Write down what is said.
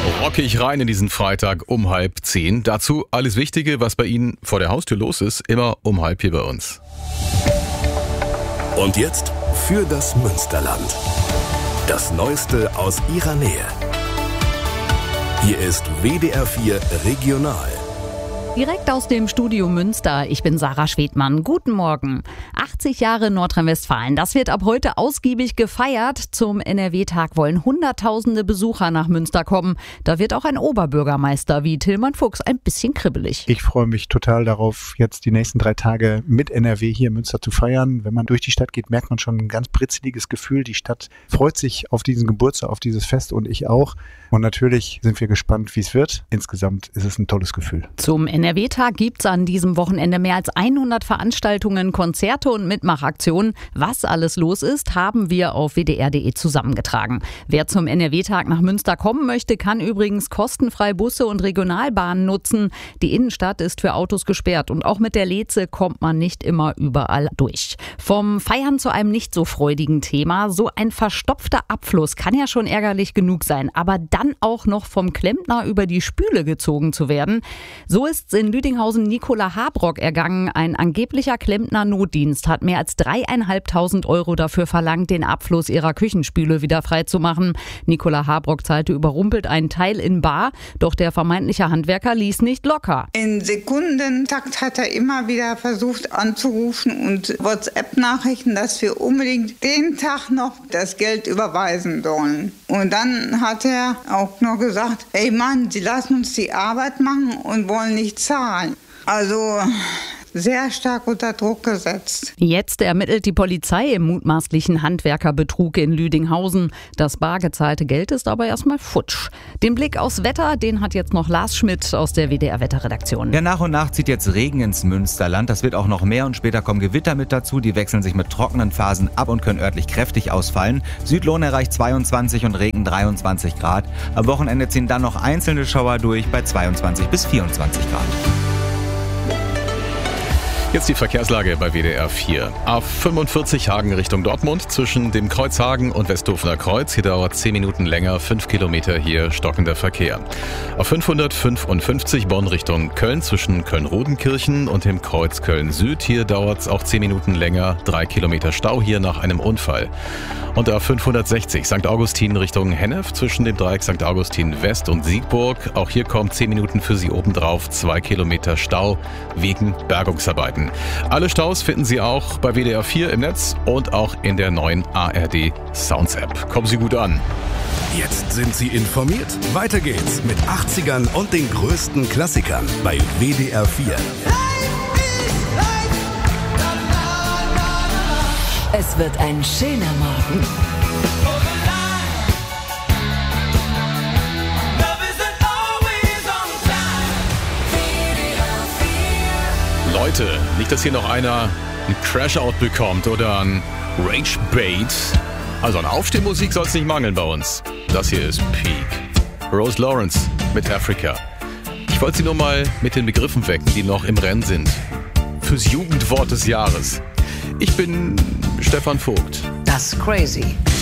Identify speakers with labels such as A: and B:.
A: Rockig rein in diesen Freitag um 9:30. Dazu alles Wichtige, was bei Ihnen vor der Haustür los ist, immer um 9:30 hier bei uns.
B: Und jetzt für das Münsterland. Das Neueste aus Ihrer Nähe. Hier ist WDR 4 Regional.
C: Direkt aus dem Studio Münster, ich bin Sarah Schwedmann. Guten Morgen. 80 Jahre Nordrhein-Westfalen, das wird ab heute ausgiebig gefeiert. Zum NRW-Tag wollen Hunderttausende Besucher nach Münster kommen. Da wird auch ein Oberbürgermeister wie Tillmann Fuchs ein bisschen kribbelig.
D: Ich freue mich total darauf, jetzt die nächsten 3 Tage mit NRW hier in Münster zu feiern. Wenn man durch die Stadt geht, merkt man schon ein ganz britzeliges Gefühl. Die Stadt freut sich auf diesen Geburtstag, auf dieses Fest und ich auch. Und natürlich sind wir gespannt, wie es wird. Insgesamt ist es ein tolles Gefühl.
C: Zum NRW-Tag gibt's an diesem Wochenende mehr als 100 Veranstaltungen, Konzerte und Mitmachaktionen. Was alles los ist, haben wir auf wdr.de zusammengetragen. Wer zum NRW-Tag nach Münster kommen möchte, kann übrigens kostenfrei Busse und Regionalbahnen nutzen. Die Innenstadt ist für Autos gesperrt und auch mit der Leze kommt man nicht immer überall durch. Vom Feiern zu einem nicht so freudigen Thema. So ein verstopfter Abfluss kann ja schon ärgerlich genug sein, aber dann auch noch vom Klempner über die Spüle gezogen zu werden. So ist in Lüdinghausen Nicola Habrock ergangen. Ein angeblicher Klempner-Notdienst hat mehr als 3.500 € dafür verlangt, den Abfluss ihrer Küchenspüle wieder freizumachen. Nicola Habrock zahlte überrumpelt einen Teil in bar, doch der vermeintliche Handwerker ließ nicht locker.
E: In Sekundentakt hat er immer wieder versucht anzurufen und WhatsApp-Nachrichten, dass wir unbedingt den Tag noch das Geld überweisen sollen. Und dann hat er auch noch gesagt, ey Mann, Sie lassen uns die Arbeit machen und wollen nicht zahlen. Also sehr stark unter Druck gesetzt.
C: Jetzt ermittelt die Polizei im mutmaßlichen Handwerkerbetrug in Lüdinghausen. Das bar gezahlte Geld ist aber erstmal futsch. Den Blick aufs Wetter, den hat jetzt noch Lars Schmidt aus der WDR-Wetterredaktion.
F: Ja, nach und nach zieht jetzt Regen ins Münsterland. Das wird auch noch mehr und später kommen Gewitter mit dazu. Die wechseln sich mit trockenen Phasen ab und können örtlich kräftig ausfallen. Südlohn erreicht 22 und Regen 23 Grad. Am Wochenende ziehen dann noch einzelne Schauer durch bei 22 bis 24 Grad.
A: Jetzt die Verkehrslage bei WDR 4. A45 Hagen Richtung Dortmund zwischen dem Kreuzhagen und Westhofener Kreuz. Hier dauert 10 Minuten länger, 5 Kilometer hier stockender Verkehr. Auf 555 Bonn Richtung Köln zwischen Köln-Rodenkirchen und dem Kreuz Köln-Süd. Hier dauert es auch 10 Minuten länger, 3 Kilometer Stau hier nach einem Unfall. Und A560 St. Augustin Richtung Hennef zwischen dem Dreieck St. Augustin West und Siegburg. Auch hier kommen 10 Minuten für Sie obendrauf, 2 Kilometer Stau wegen Bergungsarbeiten. Alle Staus finden Sie auch bei WDR 4 im Netz und auch in der neuen ARD Sounds App. Kommen Sie gut an.
B: Jetzt sind Sie informiert. Weiter geht's mit 80ern und den größten Klassikern bei WDR 4.
G: Es wird ein schöner Morgen.
A: Leute, nicht, dass hier noch einer einen Crash-Out bekommt oder ein Rage-Bait. Also an Aufstehmusik soll es nicht mangeln bei uns. Das hier ist Peak. Rose Lawrence mit Africa. Ich wollte Sie nur mal mit den Begriffen wecken, die noch im Rennen sind. Fürs Jugendwort des Jahres. Ich bin Stefan Vogt.
G: Das ist crazy.